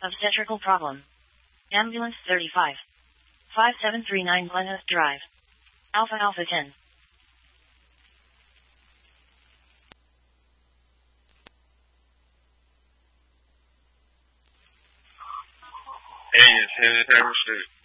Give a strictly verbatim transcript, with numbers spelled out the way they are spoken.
Obstetrical problem. Ambulance thirty-five. five seven three nine Glenhurst Drive. Alpha Alpha ten. 哎，现在是